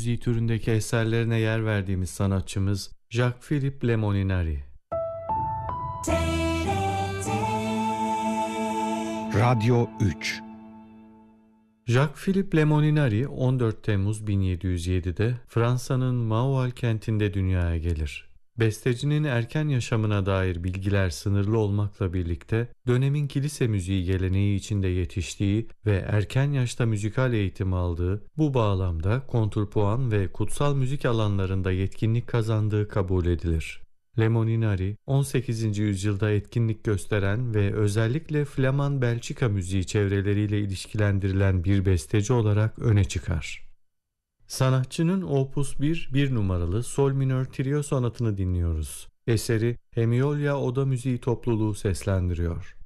müziği türündeki eserlerine yer verdiğimiz sanatçımız Jacques-Philippe Le Molinari. Radyo 3. Jacques-Philippe Le Molinari 14 Temmuz 1707'de Fransa'nın Mauval kentinde dünyaya gelir. Bestecinin erken yaşamına dair bilgiler sınırlı olmakla birlikte dönemin kilise müziği geleneği içinde yetiştiği ve erken yaşta müzikal eğitim aldığı, bu bağlamda kontrpuan ve kutsal müzik alanlarında yetkinlik kazandığı kabul edilir. Le Molinari, 18. yüzyılda etkinlik gösteren ve özellikle Flaman Belçika müziği çevreleriyle ilişkilendirilen bir besteci olarak öne çıkar. Sanatçının Opus 1 numaralı Sol minör trio sonatını dinliyoruz. Eseri Hemiolia Oda Müziği topluluğu seslendiriyor.